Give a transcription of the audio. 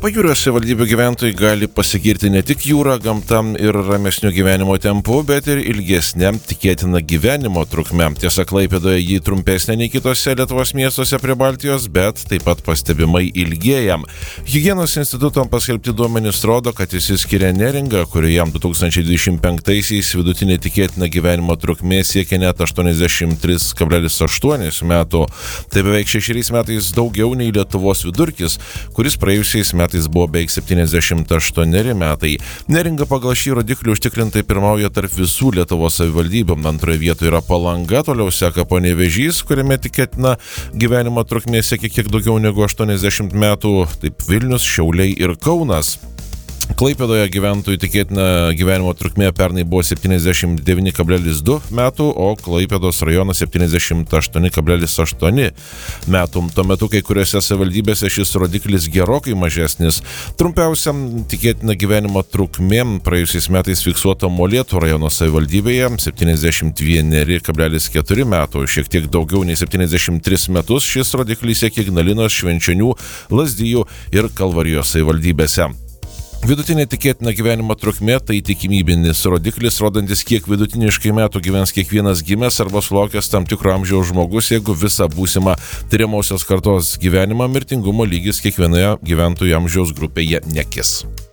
Pajūrio savivaldybių gyventojai gali pasigirti ne tik jūra, gamta ir ramesniu gyvenimo tempu, bet ir ilgesnė tikėtina gyvenimo trukme. Tiesa, Klaipėdoje jį trumpesnė nei kitose Lietuvos miestuose prie Baltijos, bet taip pat pastebimai ilgėja. Higienos instituto paskelbti duomenys rodo, kad išsiskiria Neringa, kurioje 2025-aisiais vidutinė tikėtina gyvenimo trukmė siekia net 83,8 metų. Tai beveik 6 metais daugiau nei Lietuvos vidurkis, kuris praėjusiais metais buvo beveik 78 metai. Neringa pagal šį rodiklį užtikrintai pirmauja tarp visų Lietuvos savivaldybių. Antroje vietoje yra Palanga, toliau seka Panevėžys, kuriame tikėtina gyvenimo trukmė siekia kiek daugiau negu 80 metų, taip Vilnius, Šiauliai ir Kaunas. Klaipėdoje gyventojų tikėtina gyvenimo trukmė pernai buvo 79,2 metų, o Klaipėdos rajonas 78,8 metų. Tuo metu kai kuriuose savivaldybėse šis rodiklis gerokai mažesnis. Trumpiausiam tikėtina gyvenimo trukmė praėjusiais metais fiksuota Molėtų rajono savivaldybėje 71,4 metų. Šiek tiek daugiau nei 73 metus šis rodiklis siekia Ignalinos, Švenčionių, Lazdijų ir Kalvarijos savivaldybėse. Vidutinė tikėtina gyvenimo trukmė tai tikimybinis rodiklis, rodantis, kiek vidutiniškai metų gyvens kiekvienas gimęs arba sulaukęs tam tikro amžiaus žmogus, jeigu visą būsimą tiriamosios kartos gyvenimą mirtingumo lygis kiekvienoje gyventojų amžiaus grupėje nekis.